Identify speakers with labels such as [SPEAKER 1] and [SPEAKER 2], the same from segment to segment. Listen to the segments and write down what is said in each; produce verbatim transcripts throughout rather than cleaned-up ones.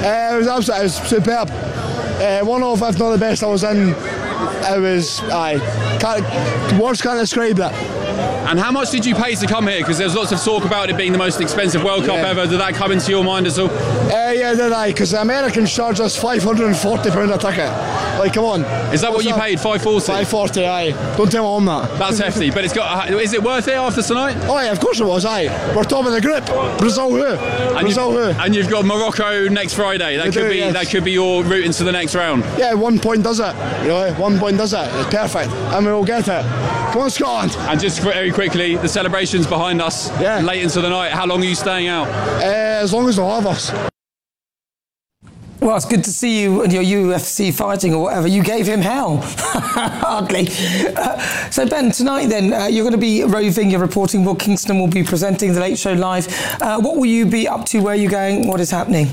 [SPEAKER 1] Uh, it was absolutely, it was superb. Uh, one of, if not the best I was in. It was, aye, can't, words can't describe it.
[SPEAKER 2] And how much did you pay to come here? Because there's lots of talk about it being the most expensive World Cup
[SPEAKER 1] yeah.
[SPEAKER 2] ever. Did that come into your mind at all?
[SPEAKER 1] Uh, yeah, did I? Because the Americans charge us five hundred and forty pounds a ticket. Like, come on.
[SPEAKER 2] Is that what you paid? five forty?
[SPEAKER 1] five forty, aye. Don't tell my mum that.
[SPEAKER 2] That's hefty. But it's got. Is it worth it after tonight?
[SPEAKER 1] Oh yeah, of course it was. Aye, we're top of the group. Brazil who?
[SPEAKER 2] And
[SPEAKER 1] Brazil
[SPEAKER 2] you've,
[SPEAKER 1] who?
[SPEAKER 2] And you've got Morocco next Friday. That we could do, be. Yes. That could be your route into the next round.
[SPEAKER 1] Yeah, one point does it. You know, one point does it. It's perfect, and we will get it. Come on, Scotland.
[SPEAKER 2] And just very quickly, the celebrations behind us.
[SPEAKER 1] Yeah.
[SPEAKER 2] Late into the night. How long are you staying out?
[SPEAKER 1] Uh, as long as they'll have us.
[SPEAKER 3] Well, it's good to see you and your U F C fighting or whatever. You gave him hell. Hardly. Uh, so, Ben, tonight then, uh, you're going to be roving, you're reporting. Will Kingston will be presenting The Late Show live. Uh, what will you be up to? Where are you going? What is happening?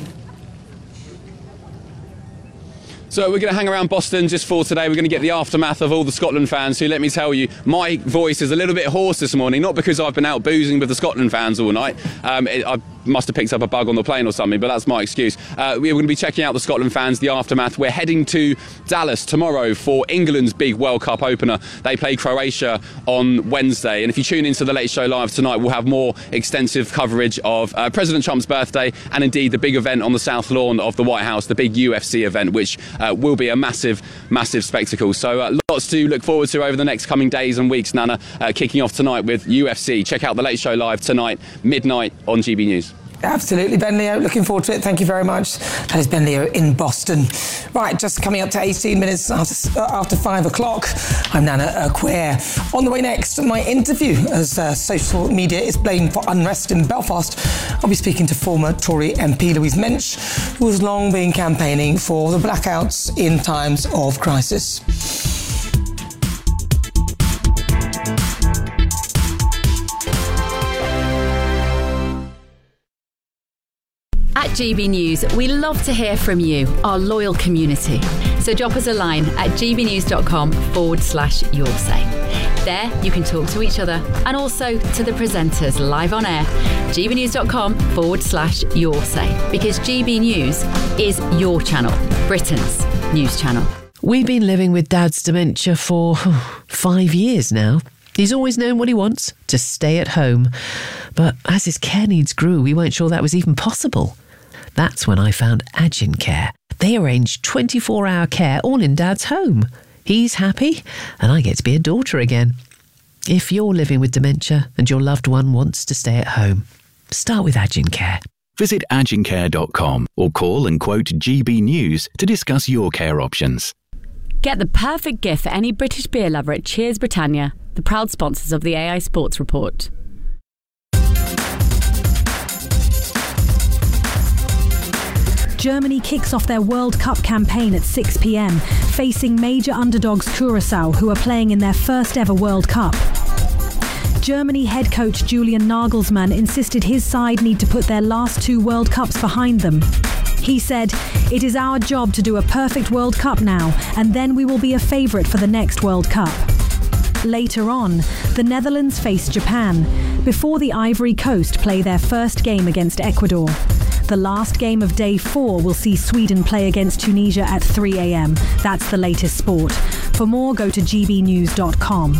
[SPEAKER 2] So we're going to hang around Boston just for today. We're going to get the aftermath of all the Scotland fans who, let me tell you, my voice is a little bit hoarse this morning, not because I've been out boozing with the Scotland fans all night. Um, it, I must have picked up a bug on the plane or something, but that's my excuse. Uh, we're going to be checking out the Scotland fans, the aftermath. We're heading to Dallas tomorrow for England's big World Cup opener. They play Croatia on Wednesday. And if you tune into The Late Show Live tonight, we'll have more extensive coverage of uh, President Trump's birthday and indeed the big event on the South Lawn of the White House, the big U F C event, which uh, will be a massive, massive spectacle. So uh, lots to look forward to over the next coming days and weeks, Nana, uh, kicking off tonight with U F C. Check out The Late Show Live tonight, midnight on G B News.
[SPEAKER 3] Absolutely, Ben Leo. Looking forward to it. Thank you very much. That is Ben Leo in Boston. Right, just coming up to eighteen minutes after, after five o'clock. I'm Nana Acquair. On the way next, my interview as uh, social media is blamed for unrest in Belfast. I'll be speaking to former Tory M P Louise Mensch, who has long been campaigning for the blackouts in times of crisis.
[SPEAKER 4] At G B News, we love to hear from you, our loyal community. So drop us a line at gbnews.com forward slash your say. There, you can talk to each other and also to the presenters live on air. gbnews.com forward slash your say. Because G B News is your channel, Britain's news channel.
[SPEAKER 5] We've been living with Dad's dementia for oh, five years now. He's always known what he wants, to stay at home. But as his care needs grew, we weren't sure that was even possible. That's when I found Agin Care. They arrange twenty-four hour care all in Dad's home. He's happy, and I get to be a daughter again. If you're living with dementia and your loved one wants to stay at home, start with Agin Care.
[SPEAKER 6] Visit agin care dot com or call and quote G B News to discuss your care options.
[SPEAKER 4] Get the perfect gift for any British beer lover at Cheers Britannia, the proud sponsors of the A I Sports Report.
[SPEAKER 7] Germany kicks off their World Cup campaign at six p.m, facing major underdogs Curaçao, who are playing in their first ever World Cup. Germany head coach Julian Nagelsmann insisted his side need to put their last two World Cups behind them. He said, "It is our job to do a perfect World Cup now, and then we will be a favourite for the next World Cup." Later on, the Netherlands face Japan, before the Ivory Coast play their first game against Ecuador. The last game of day four will see Sweden play against Tunisia at three a.m. That's the latest sport. For more, go to g b news dot com.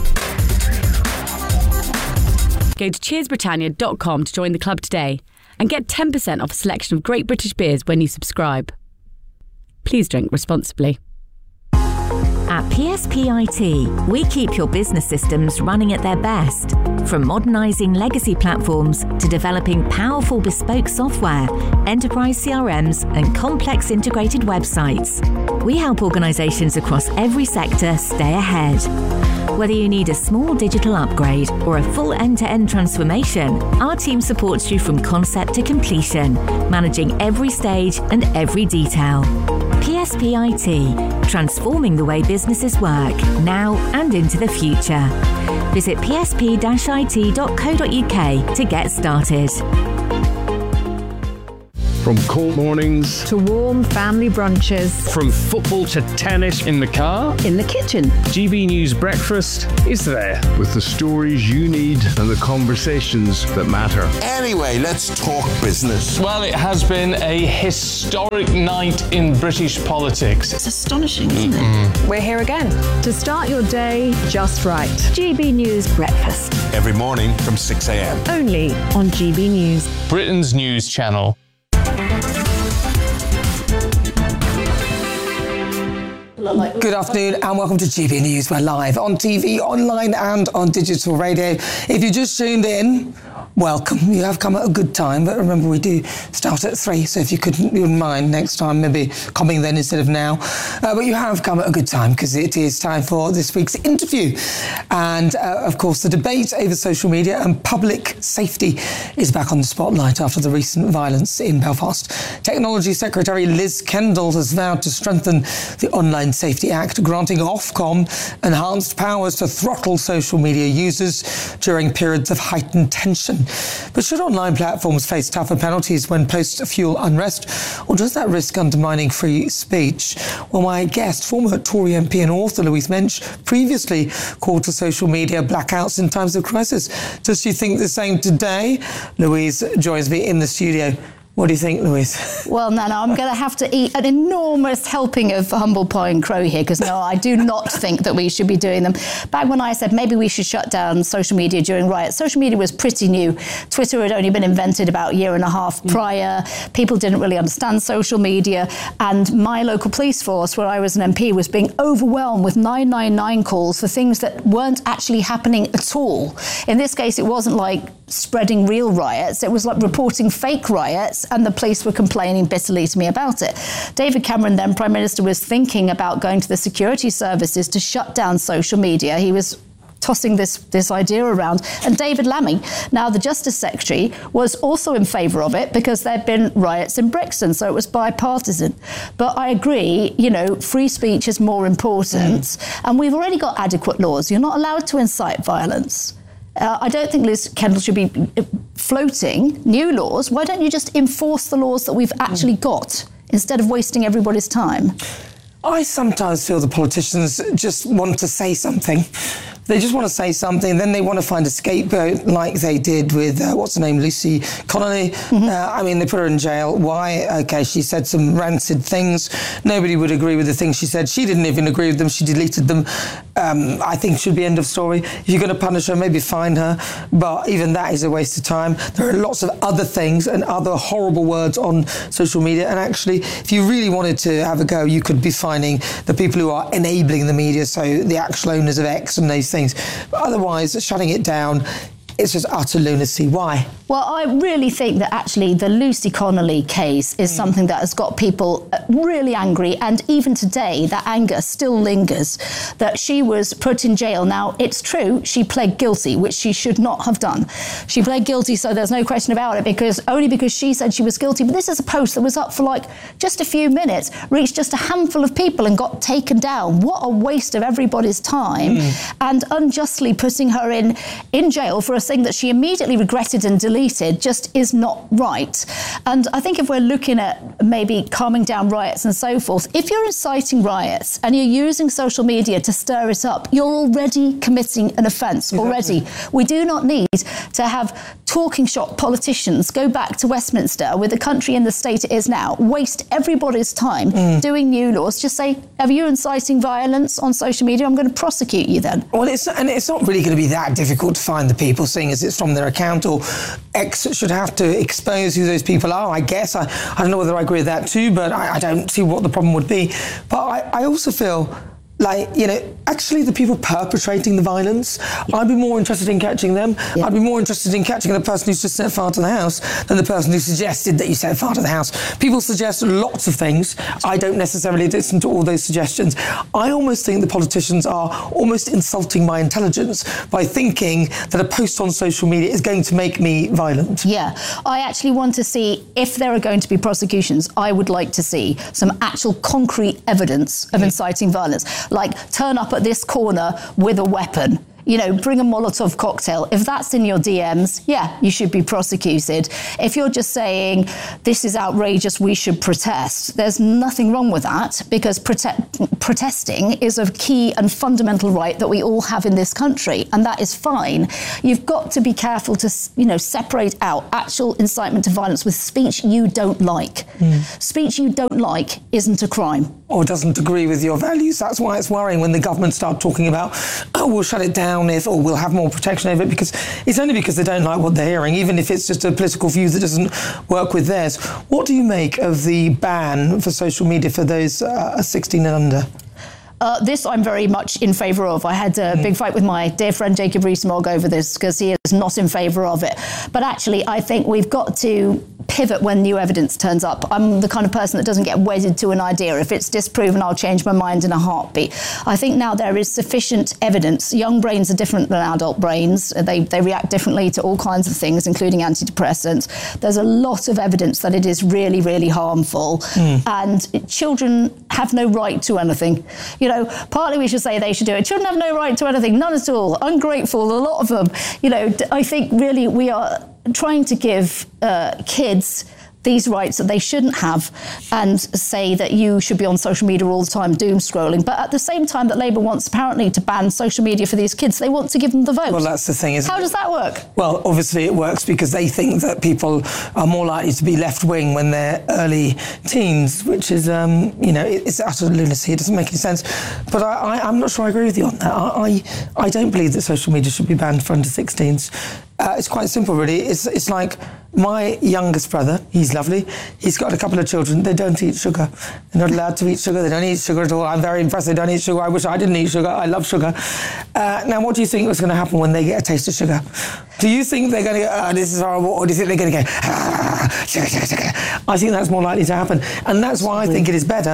[SPEAKER 4] Go to cheers britannia dot com to join the club today and get ten percent off a selection of great British beers when you subscribe. Please drink responsibly.
[SPEAKER 8] At P S P I T, we keep your business systems running at their best. From modernising legacy platforms to developing powerful bespoke software, enterprise C R Ms and complex integrated websites. We help organisations across every sector stay ahead. Whether you need a small digital upgrade or a full end-to-end transformation, our team supports you from concept to completion, managing every stage and every detail. P S P I T, transforming the way businesses work, now and into the future. Visit p s p dash i t dot co dot u k to get started.
[SPEAKER 9] From cold mornings
[SPEAKER 10] to warm family brunches.
[SPEAKER 9] From football to tennis in the car.
[SPEAKER 10] In the kitchen.
[SPEAKER 9] G B News Breakfast is there with the stories you need and the conversations that matter.
[SPEAKER 11] Anyway, let's talk business.
[SPEAKER 12] Well, it has been a historic night in British politics.
[SPEAKER 13] It's astonishing, isn't it?
[SPEAKER 10] We're here again to start your day just right. G B News Breakfast.
[SPEAKER 11] Every morning from six a.m.
[SPEAKER 10] Only on G B News.
[SPEAKER 12] Britain's news channel.
[SPEAKER 3] Good afternoon and welcome to G B News. We're live on T V, online and on digital radio. If you just tuned in, welcome. You have come at a good time, but remember we do start at three, so if you couldn't, you wouldn't mind next time maybe coming then instead of now. Uh, but you have come at a good time because it is time for this week's interview. And uh, of course the debate over social media and public safety is back on the spotlight after the recent violence in Belfast. Technology Secretary Liz Kendall has vowed to strengthen the Online Safety Act, granting Ofcom enhanced powers to throttle social media users during periods of heightened tension. But should online platforms face tougher penalties when posts fuel unrest, or does that risk undermining free speech? Well, my guest, former Tory M P and author Louise Mensch, previously called for social media blackouts in times of crisis. Does she think the same today? Louise joins me in the studio. What do you think, Louise?
[SPEAKER 13] Well, Nana, I'm going to have to eat an enormous helping of humble pie and crow here, because no, I do not think that we should be doing them. Back when I said maybe we should shut down social media during riots, social media was pretty new. Twitter had only been invented about a year and a half prior. People didn't really understand social media. And my local police force, where I was an M P, was being overwhelmed with nine nine nine calls for things that weren't actually happening at all. In this case, it wasn't like spreading real riots. It was like reporting fake riots, and the police were complaining bitterly to me about it. David Cameron, then Prime Minister, was thinking about going to the security services to shut down social media. He was tossing this, this idea around. And David Lammy, now the Justice Secretary, was also in favour of it because there'd been riots in Brixton, so it was bipartisan. But I agree, you know, free speech is more important, mm. and we've already got adequate laws. You're not allowed to incite violence. Uh, I don't think Liz Kendall should be floating new laws. Why don't you just enforce the laws that we've actually got instead of wasting everybody's time?
[SPEAKER 3] I sometimes feel the politicians just want to say something. They just want to say something, then they want to find a scapegoat like they did with, uh, what's her name, Lucy Connolly. Mm-hmm. Uh, I mean, they put her in jail. Why? Okay, she said some rancid things. Nobody would agree with the things she said. She didn't even agree with them. She deleted them. Um, I think should be end of story. If you're going to punish her, maybe fine her. But even that is a waste of time. There are lots of other things and other horrible words on social media. And actually, if you really wanted to have a go, you could be fining the people who are enabling the media, so the actual owners of X and those things. But otherwise, shutting it down, it's just utter lunacy. Why?
[SPEAKER 13] Well, I really think that actually the Lucy Connolly case is mm. something that has got people really angry, and even today that anger still lingers, that she was put in jail. Now, it's true, she pled guilty, which she should not have done. She pled guilty, so there's no question about it, because only because she said she was guilty. But this is a post that was up for like just a few minutes, reached just a handful of people and got taken down. What a waste of everybody's time, mm. and unjustly putting her in, in jail for a thing that she immediately regretted and deleted just is not right. And I think if we're looking at maybe calming down riots and so forth, if you're inciting riots and you're using social media to stir it up, you're already committing an offence already. Exactly. We do not need to have talking shop politicians go back to Westminster with the country in the state it is now, waste everybody's time mm. doing new laws. Just say, are you inciting violence on social media? I'm going to prosecute you then.
[SPEAKER 3] Well, it's and it's not really going to be that difficult to find the people, seeing as it's from their account, or X should have to expose who those people are, I guess. I, I don't know whether I agree with that too, but I, I don't see what the problem would be. But I, I also feel like, you know, actually the people perpetrating the violence, I'd be more interested in catching them. Yeah. I'd be more interested in catching the person who's just set fire to the house than the person who suggested that you set fire to the house. People suggest lots of things. I don't necessarily listen to all those suggestions. I almost think the politicians are almost insulting my intelligence by thinking that a post on social media is going to make me violent.
[SPEAKER 13] Yeah, I actually want to see, if there are going to be prosecutions, I would like to see some actual concrete evidence of inciting violence. Like, turn up at this corner with a weapon. You know, bring a Molotov cocktail. If that's in your D Ms, yeah, you should be prosecuted. If you're just saying, this is outrageous, we should protest, there's nothing wrong with that, because prote- protesting is a key and fundamental right that we all have in this country, and that is fine. You've got to be careful to, you know, separate out actual incitement to violence with speech you don't like. Mm. Speech you don't like isn't a crime.
[SPEAKER 3] Or doesn't agree with your values. That's why it's worrying when the government start talking about, oh, we'll shut it down if, or we'll have more protection over it, because it's only because they don't like what they're hearing, even if it's just a political view that doesn't work with theirs. What do you make of the ban for social media for those uh, sixteen and under?
[SPEAKER 13] Uh, this I'm very much in favour of. I had a mm. big fight with my dear friend Jacob Rees-Mogg over this because he is not in favour of it. But actually, I think we've got to pivot when new evidence turns up. I'm the kind of person that doesn't get wedded to an idea. If it's disproven, I'll change my mind in a heartbeat. I think now there is sufficient evidence. Young brains are different than adult brains. They, they react differently to all kinds of things, including antidepressants. There's a lot of evidence that it is really, really harmful. Mm. And children have no right to anything. You know, partly we should say they should do it. Children have no right to anything, none at all. Ungrateful, a lot of them. You know, I think really we are trying to give uh, kids these rights that they shouldn't have, and say that you should be on social media all the time doom scrolling. But at the same time that Labour wants apparently to ban social media for these kids, they want to give them the vote.
[SPEAKER 3] Well, that's the thing, isn't it?
[SPEAKER 13] How does that work?
[SPEAKER 3] Well, obviously it works because they think that people are more likely to be left-wing when they're early teens, which is, um, you know, it's utter lunacy. It doesn't make any sense. But I, I, I'm not sure I agree with you on that. I, I, I don't believe that social media should be banned for under sixteens. Uh, it's quite simple, really. It's it's like my youngest brother, he's lovely. He's got a couple of children. They don't eat sugar. They're not allowed to eat sugar. They don't eat sugar at all. I'm very impressed they don't eat sugar. I wish I didn't eat sugar. I love sugar. Uh, now, what do you think was going to happen when they get a taste of sugar? Do you think they're going to go, oh, this is horrible, or do you think they're going to go, ah, sugar, sugar, sugar? I think that's more likely to happen. And that's why I think it is better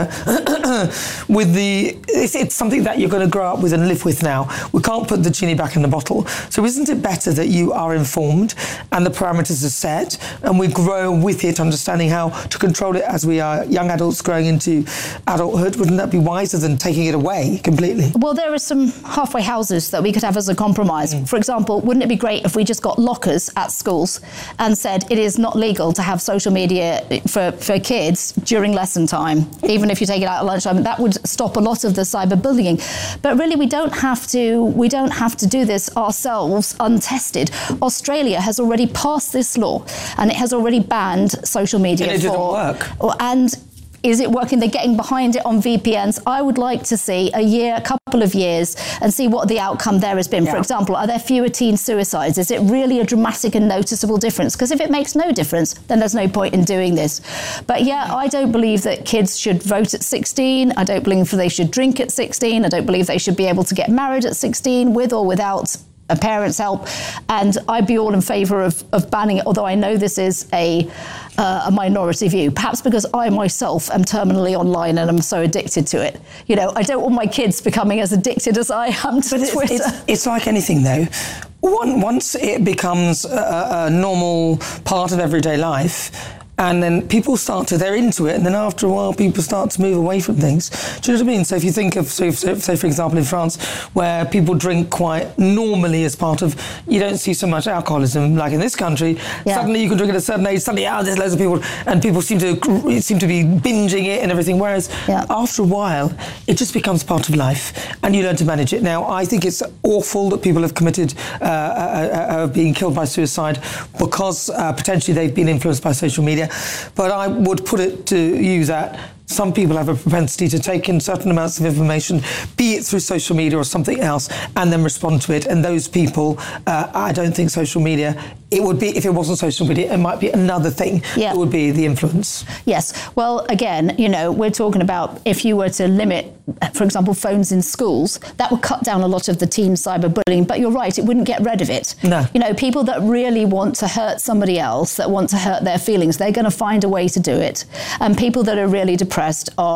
[SPEAKER 3] with the... It's, it's something that you're going to grow up with and live with now. We can't put the genie back in the bottle. So isn't it better that you are informed and the parameters are set and we grow with it, understanding how to control it as we are young adults growing into adulthood? Wouldn't that be wiser than taking it away completely?
[SPEAKER 13] Well, there are some halfway houses that we could have as a compromise. Mm. For example, wouldn't it be great if we just got lockers at schools and said it is not legal to have social media for, for kids during lesson time, even if you take it out at lunchtime? That would stop a lot of the cyberbullying. But really, we don't have to, we don't have to do this ourselves untested. Australia has already passed this law and it has already banned social media.
[SPEAKER 3] And it didn't
[SPEAKER 13] for,
[SPEAKER 3] work.
[SPEAKER 13] And is it working? They're getting behind it on V P Ns. I would like to see a year, a couple of years, and see what the outcome there has been. Yeah. For example, are there fewer teen suicides? Is it really a dramatic and noticeable difference? Because if it makes no difference, then there's no point in doing this. But yeah, I don't believe that kids should vote at sixteen. I don't believe they should drink at sixteen. I don't believe they should be able to get married at sixteen, with or without a parent's help, and I'd be all in favour of, of banning it, although I know this is a, uh, a minority view, perhaps because I myself am terminally online and I'm so addicted to it. You know, I don't want my kids becoming as addicted as I am to
[SPEAKER 3] but
[SPEAKER 13] Twitter.
[SPEAKER 3] It's, it's, it's like anything, though. One, once it becomes a, a normal part of everyday life, and then people start to, they're into it, and then after a while people start to move away from things. Do you know what I mean? So if you think of, so, so, say for example in France, where people drink quite normally as part of, you don't see so much alcoholism like in this country, yeah. Suddenly you can drink at a certain age, suddenly oh, there's loads of people, and people seem to seem to be binging it and everything, whereas yeah. after a while it just becomes part of life and you learn to manage it. Now I think it's awful that people have committed, uh, uh, uh, being killed by suicide because uh, potentially they've been influenced by social media. But I would put it to you that some people have a propensity to take in certain amounts of information, be it through social media or something else, and then respond to it. And those people, uh, I don't think social media, it would be, if it wasn't social media, it might be another thing yeah. that would be the influence.
[SPEAKER 13] Yes. Well, again, you know, we're talking about if you were to limit, for example, phones in schools, that would cut down a lot of the teen cyberbullying. But you're right, it wouldn't get rid of it.
[SPEAKER 3] No.
[SPEAKER 13] You know, people that really want to hurt somebody else, that want to hurt their feelings, they're going to find a way to do it. And people that are really depressed are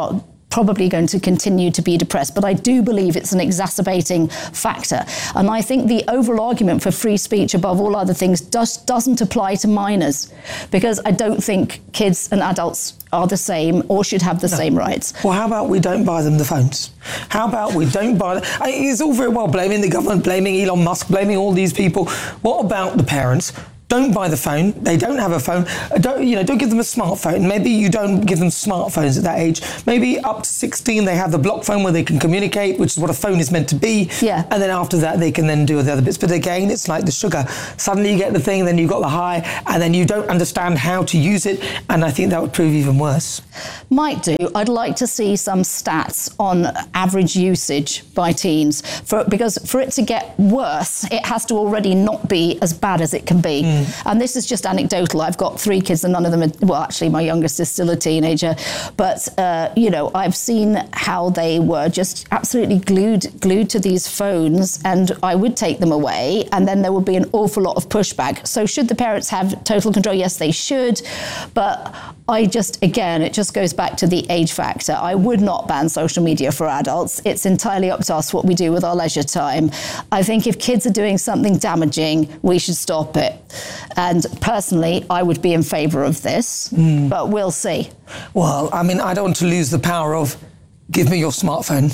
[SPEAKER 13] probably going to continue to be depressed. But I do believe it's an exacerbating factor. And I think the overall argument for free speech above all other things does, doesn't apply to minors, because I don't think kids and adults are the same or should have the no. same rights.
[SPEAKER 3] Well, how about we don't buy them the phones? How about we don't buy them? I mean, it's all very well blaming the government, blaming Elon Musk, blaming all these people. What about the parents? Don't buy the phone. They don't have a phone. Don't, you know, don't give them a smartphone. Maybe you don't give them smartphones at that age. Maybe up to sixteen, they have the block phone where they can communicate, which is what a phone is meant to be.
[SPEAKER 13] Yeah.
[SPEAKER 3] And then after that, they can then do the other bits. But again, it's like the sugar. Suddenly you get the thing, then you've got the high, and then you don't understand how to use it. And I think that would prove even worse.
[SPEAKER 13] Might do. I'd like to see some stats on average usage by teens, for, because for it to get worse, it has to already not be as bad as it can be. Mm. And this is just anecdotal. I've got three kids and none of them are, well, actually my youngest is still a teenager. But, uh, you know, I've seen how they were just absolutely glued, glued to these phones, and I would take them away and then there would be an awful lot of pushback. So should the parents have total control? Yes, they should. But I just, again, it just goes back to the age factor. I would not ban social media for adults. It's entirely up to us what we do with our leisure time. I think if kids are doing something damaging, we should stop it. And personally, I would be in favour of this, mm. but we'll see.
[SPEAKER 3] Well, I mean, I don't want to lose the power of give me your smartphone.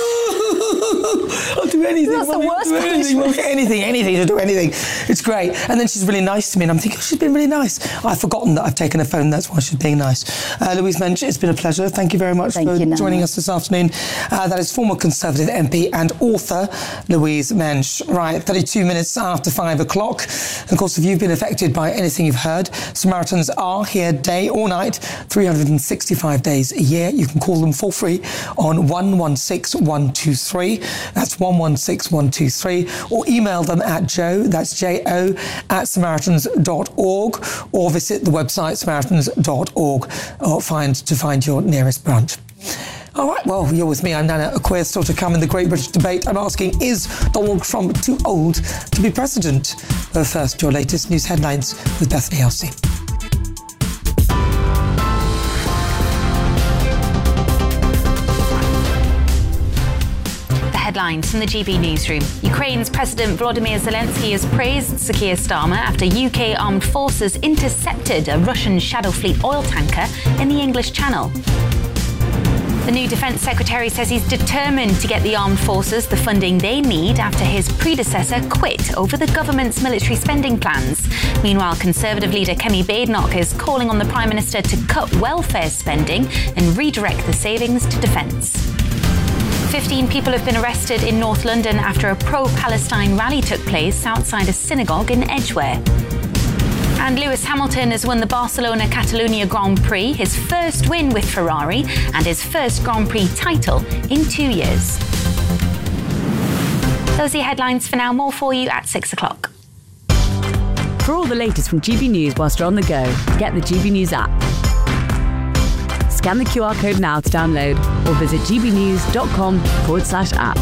[SPEAKER 3] I'll do anything.
[SPEAKER 13] That's the worst
[SPEAKER 3] do anything, anything, anything to do anything. It's great. And then she's really nice to me, and I'm thinking, oh, she's been really nice. I've forgotten that I've taken her phone. That's why she's being nice. Uh, Louise Mensch, it's been a pleasure. Thank you very much
[SPEAKER 13] Thank
[SPEAKER 3] for
[SPEAKER 13] you,
[SPEAKER 3] joining us this afternoon. Uh, that is former Conservative M P and author Louise Mensch. Right, thirty-two minutes after five o'clock. Of course, if you've been affected by anything you've heard, Samaritans are here day or night, three hundred sixty-five days a year. You can call them for free on one one six one two three. That's one one six one two three, or email them at joe, that's J O, at samaritans dot org, or visit the website samaritans dot org or find to find your nearest branch. All right, well, you're with me. I'm Nana Acquia. Still to come in the Great British Debate. I'm asking, is Donald Trump too old to be president? But first, your latest news headlines with Bethany Elsey.
[SPEAKER 14] Headlines from the G B Newsroom. Ukraine's President Volodymyr Zelensky has praised Sir Keir Starmer after U K armed forces intercepted a Russian Shadow Fleet oil tanker in the English Channel. The new Defence Secretary says he's determined to get the armed forces the funding they need after his predecessor quit over the government's military spending plans. Meanwhile, Conservative leader Kemi Badenoch is calling on the Prime Minister to cut welfare spending and redirect the savings to defence. fifteen people have been arrested in North London after a pro-Palestine rally took place outside a synagogue in Edgware. And Lewis Hamilton has won the Barcelona Catalunya Grand Prix, his first win with Ferrari and his first Grand Prix title in two years. Those are your headlines for now. More for you at six o'clock.
[SPEAKER 15] For all the latest from G B News whilst you're on the go, get the G B News app. Scan the Q R code now to download or visit gbnews.com forward slash app.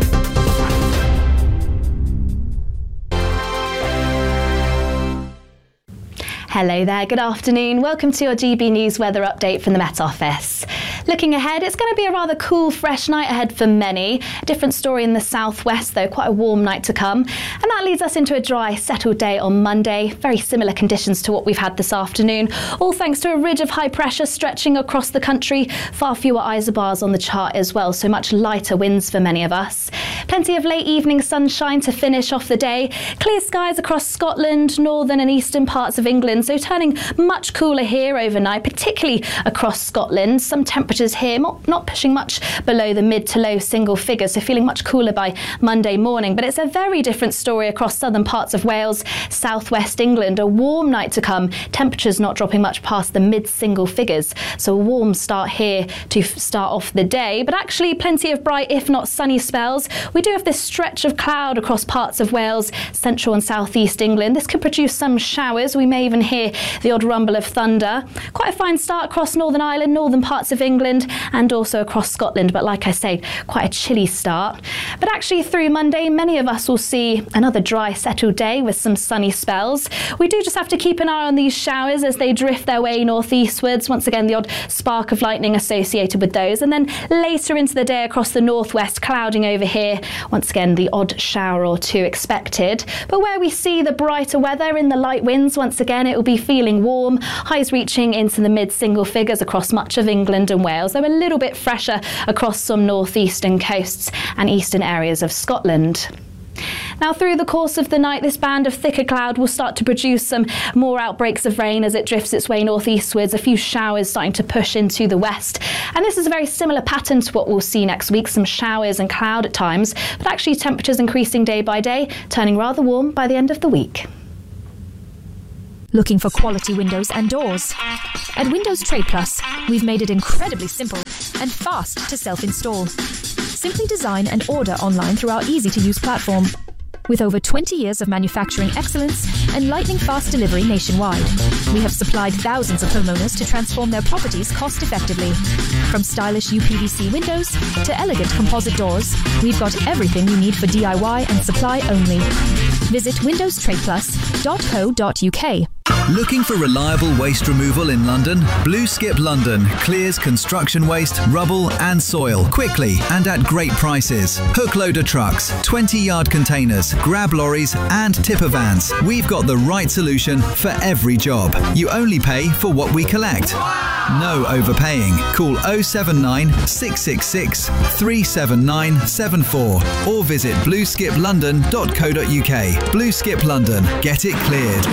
[SPEAKER 16] Hello there, good afternoon. Welcome to your G B News weather update from the Met Office. Looking ahead, it's going to be a rather cool, fresh night ahead for many. A different story in the southwest, though, quite a warm night to come. And that leads us into a dry, settled day on Monday. Very similar conditions to what we've had this afternoon, all thanks to a ridge of high pressure stretching across the country. Far fewer isobars on the chart as well, so much lighter winds for many of us. Plenty of late evening sunshine to finish off the day. Clear skies across Scotland, northern and eastern parts of England, so turning much cooler here overnight, particularly across Scotland. Some temperatures here not pushing much below the mid to low single figures, so feeling much cooler by Monday morning. But it's a very different story across southern parts of Wales, southwest England. A warm night to come, temperatures not dropping much past the mid single figures, so a warm start here to start off the day. But actually plenty of bright, if not sunny spells. We do have this stretch of cloud across parts of Wales, central and southeast England. This could produce some showers. We may even hear the odd rumble of thunder. Quite a fine start across Northern Ireland, northern parts of England. England and also across Scotland. But like I say, quite a chilly start. But actually through Monday, many of us will see another dry, settled day with some sunny spells. We do just have to keep an eye on these showers as they drift their way northeastwards. Once again, the odd spark of lightning associated with those. And then later into the day across the northwest, clouding over here. Once again, the odd shower or two expected. But where we see the brighter weather in the light winds, once again, it will be feeling warm. Highs reaching into the mid-single figures across much of England and Wales, though a little bit fresher across some northeastern coasts and eastern areas of Scotland. Now, through the course of the night, this band of thicker cloud will start to produce some more outbreaks of rain as it drifts its way northeastwards, a few showers starting to push into the west. And this is a very similar pattern to what we'll see next week, some showers and cloud at times, but actually temperatures increasing day by day, turning rather warm by the end of the week.
[SPEAKER 17] Looking for quality windows and doors? At Windows Trade Plus, we've made it incredibly simple and fast to self-install. Simply design and order online through our easy-to-use platform. With over twenty years of manufacturing excellence and lightning-fast delivery nationwide, we have supplied thousands of homeowners to transform their properties cost-effectively. From stylish U P V C windows to elegant composite doors, we've got everything you need for D I Y and supply only. Visit windows trade plus dot co dot U K.
[SPEAKER 18] Looking for reliable waste removal in London? Blue Skip London clears construction waste, rubble and soil quickly and at great prices. Hook loader trucks, twenty yard containers, grab lorries and tipper vans. We've got the right solution for every job. You only pay for what we collect. No overpaying. Call oh seven nine, six six six, three seven nine seven four or visit blue skip london dot co dot U K. Blue Skip London. Get it cleared.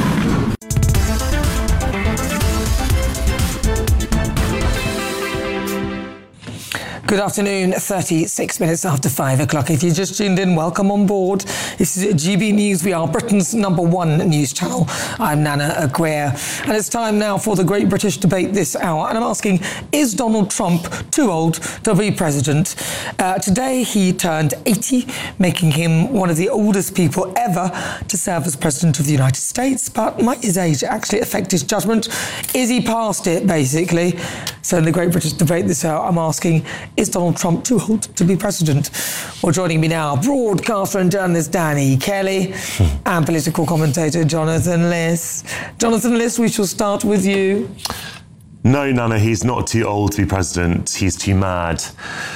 [SPEAKER 3] Good afternoon, thirty-six minutes after five o'clock. If you just tuned in, welcome on board. This is G B News. We are Britain's number one news channel. I'm Nana Aguirre. And it's time now for the Great British Debate this hour. And I'm asking, is Donald Trump too old to be president? Uh, today he turned eighty, making him one of the oldest people ever to serve as president of the United States. But might his age actually affect his judgment? Is he past it, basically? So in the Great British Debate this hour, I'm asking, is Donald Trump too old to be president? Well, joining me now, broadcaster and journalist Danny Kelly and political commentator Jonathan Liss. Jonathan Liss, we shall start with you.
[SPEAKER 19] No, Nana, he's not too old to be president. He's too mad,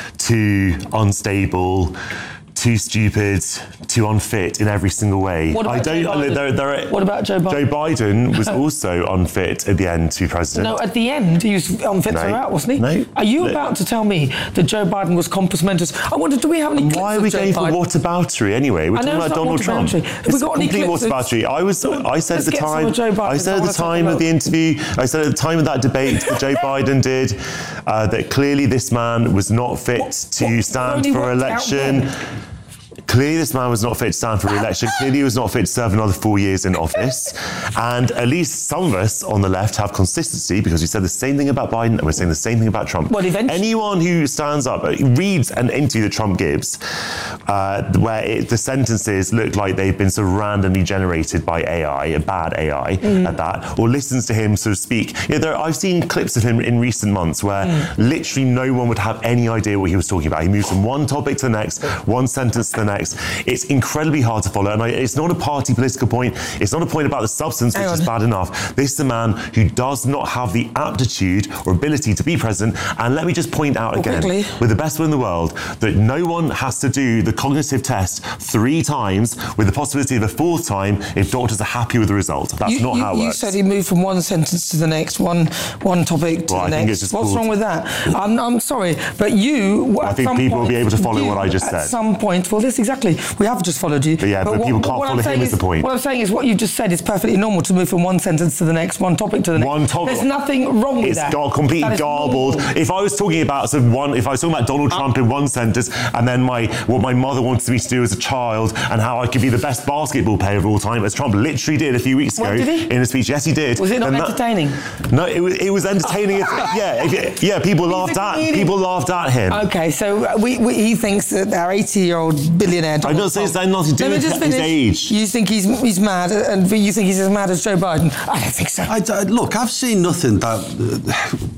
[SPEAKER 19] too unstable, too stupid, too unfit in every single way.
[SPEAKER 3] What about
[SPEAKER 19] I don't.
[SPEAKER 3] Joe Biden?
[SPEAKER 19] There, there are,
[SPEAKER 3] what about Joe Biden?
[SPEAKER 19] Joe Biden was also unfit at the end to be president.
[SPEAKER 3] No, at the end he was unfit
[SPEAKER 19] No.
[SPEAKER 3] throughout, wasn't he?
[SPEAKER 19] No.
[SPEAKER 3] Are you
[SPEAKER 19] No.
[SPEAKER 3] about to tell me that Joe Biden was compos mentis? I wonder, do we have any
[SPEAKER 19] And
[SPEAKER 3] clips
[SPEAKER 19] why are we
[SPEAKER 3] of Joe
[SPEAKER 19] going for
[SPEAKER 3] Biden?
[SPEAKER 19] whataboutery anyway? We're
[SPEAKER 3] I know
[SPEAKER 19] talking
[SPEAKER 3] it's
[SPEAKER 19] about
[SPEAKER 3] not
[SPEAKER 19] Donald Trump.
[SPEAKER 3] whataboutery. Have we
[SPEAKER 19] It's
[SPEAKER 3] got any
[SPEAKER 19] complete
[SPEAKER 3] clips of-
[SPEAKER 19] whataboutery. I was. I said at
[SPEAKER 3] Let's
[SPEAKER 19] the
[SPEAKER 3] get some
[SPEAKER 19] time.
[SPEAKER 3] of Joe Biden.
[SPEAKER 19] I said
[SPEAKER 3] I
[SPEAKER 19] at the
[SPEAKER 3] wanna talk
[SPEAKER 19] time of
[SPEAKER 3] about-
[SPEAKER 19] the interview. I said at the time of that debate that Joe Biden did uh, that clearly this man was not fit to stand
[SPEAKER 3] only
[SPEAKER 19] for
[SPEAKER 3] worked out
[SPEAKER 19] election.
[SPEAKER 3] then.
[SPEAKER 19] Clearly this man was not fit to stand for re-election. Clearly he was not fit to serve another four years in office. And at least some of us on the left have consistency because we said the same thing about Biden and we're saying the same thing about Trump.
[SPEAKER 3] Well, eventually-
[SPEAKER 19] Anyone who stands up, uh, reads an interview that Trump gives, uh, where it, the sentences look like they've been sort of randomly generated by A I, a bad A I
[SPEAKER 3] Mm.
[SPEAKER 19] at that, or listens to him sort of speak. You know, there, I've seen clips of him in recent months where
[SPEAKER 3] Mm.
[SPEAKER 19] literally no one would have any idea what he was talking about. He moves from one topic to the next, one sentence to the next. It's incredibly hard to follow, and I, it's not a party political point. It's not a point about the substance, which
[SPEAKER 3] Hang
[SPEAKER 19] is
[SPEAKER 3] on.
[SPEAKER 19] bad enough. This is a man who does not have the aptitude or ability to be president. And let me just point out
[SPEAKER 3] Well,
[SPEAKER 19] again,
[SPEAKER 3] quickly.
[SPEAKER 19] with the best will in the world, that no one has to do the cognitive test three times with the possibility of a fourth time if doctors are happy with the result. That's
[SPEAKER 3] you,
[SPEAKER 19] not
[SPEAKER 3] you,
[SPEAKER 19] how it
[SPEAKER 3] you
[SPEAKER 19] works.
[SPEAKER 3] said he moved from one sentence to the next, one one topic to
[SPEAKER 19] Well,
[SPEAKER 3] the
[SPEAKER 19] I think
[SPEAKER 3] next.
[SPEAKER 19] it's just
[SPEAKER 3] What's
[SPEAKER 19] called-
[SPEAKER 3] wrong with that? I'm, I'm sorry, but you...
[SPEAKER 19] I
[SPEAKER 3] at
[SPEAKER 19] think
[SPEAKER 3] some
[SPEAKER 19] people will
[SPEAKER 3] point,
[SPEAKER 19] be able to follow
[SPEAKER 3] you,
[SPEAKER 19] what I just
[SPEAKER 3] at
[SPEAKER 19] said.
[SPEAKER 3] some point, well, this exactly. We have just followed you.
[SPEAKER 19] But yeah, but people can't
[SPEAKER 3] what
[SPEAKER 19] follow
[SPEAKER 3] I'm saying
[SPEAKER 19] him is the point.
[SPEAKER 3] What I'm saying is what you just said is perfectly normal to move from one sentence to the next, one topic to the next.
[SPEAKER 19] One topic.
[SPEAKER 3] There's nothing wrong with
[SPEAKER 19] It's
[SPEAKER 3] that.
[SPEAKER 19] got completely
[SPEAKER 3] That is
[SPEAKER 19] garbled.
[SPEAKER 3] normal.
[SPEAKER 19] If I was talking about sort of one, if I was talking about Donald Trump in one sentence, and then my what my mother wanted me to do as a child, and how I could be the best basketball player of all time, as Trump literally did a few weeks
[SPEAKER 3] What,
[SPEAKER 19] ago
[SPEAKER 3] did he?
[SPEAKER 19] in a speech. Yes, he did.
[SPEAKER 3] Was it not
[SPEAKER 19] Then that-
[SPEAKER 3] entertaining?
[SPEAKER 19] no, it was. It was entertaining. if, yeah, if, yeah. People laughed at.
[SPEAKER 3] comedian.
[SPEAKER 19] People laughed at him.
[SPEAKER 3] Okay, so uh, we, we, he thinks that our eighty-year-old billionaire...
[SPEAKER 19] I'm not saying it's nothing to do
[SPEAKER 3] Let me
[SPEAKER 19] with
[SPEAKER 3] just
[SPEAKER 19] his
[SPEAKER 3] finish.
[SPEAKER 19] age.
[SPEAKER 3] You think he's he's mad, and you think he's as mad as Joe Biden? I don't think so.
[SPEAKER 20] I, I- look, I've seen nothing that uh,